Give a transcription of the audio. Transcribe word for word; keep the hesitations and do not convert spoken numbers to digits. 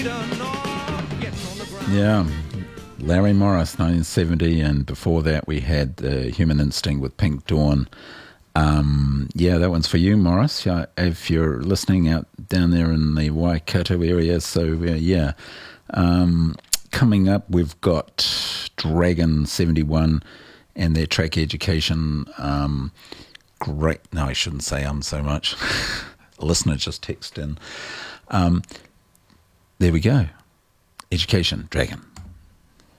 Yeah, Larry Morris, nineteen seventy, and before that we had uh, Human Instinct with Pink Dawn. Um, yeah, that one's for you, Morris, yeah, if you're listening out down there in the Waikato area. So, uh, yeah, um, coming up we've got Dragon seventy-one and their track Education. Um, great, no, I shouldn't say um so much. A listener just texted in. Um, there we go. Education, Dragon.